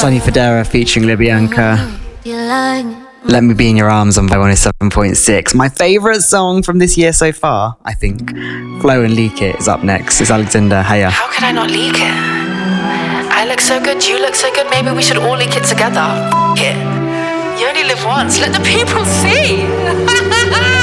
Sonny Fodera featuring Libyanka. Let Me Be in Your Arms on 107.6. My favourite song from this year so far, I think. Flow and Leak It is up next. It's Alexander Haya. How could I not leak it? I look so good, you look so good, maybe we should all leak it together. F*** it. You only live once, let the people see.